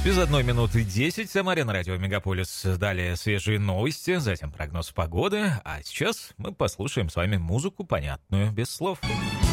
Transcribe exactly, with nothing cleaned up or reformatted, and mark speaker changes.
Speaker 1: Без одной минуты десять. Самаре на радио Мегаполис. Далее свежие новости, затем прогноз погоды. А сейчас мы послушаем с вами музыку, понятную без слов.